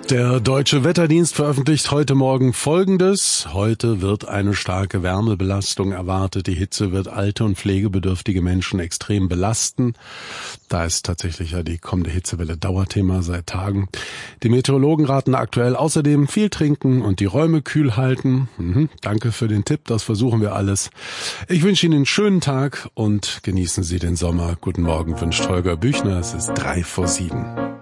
Der Deutsche Wetterdienst veröffentlicht heute Morgen Folgendes. Heute wird eine starke Wärmebelastung erwartet. Die Hitze wird alte und pflegebedürftige Menschen extrem belasten. Da ist tatsächlich ja die kommende Hitzewelle Dauerthema seit Tagen. Die Meteorologen raten aktuell außerdem viel trinken und die Räume kühl halten. Danke für den Tipp, das versuchen wir alles. Ich wünsche Ihnen einen schönen Tag und genießen Sie den Sommer. Guten Morgen wünscht Holger Büchner. Es ist 6:03.